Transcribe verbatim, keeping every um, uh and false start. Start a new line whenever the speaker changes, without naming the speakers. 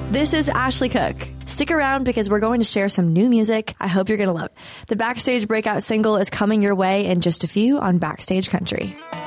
This is Ashley Cook. Stick around because we're going to share some new music I hope you're going to love. The Backstage Breakout single is coming your way in just a few on Backstage Country.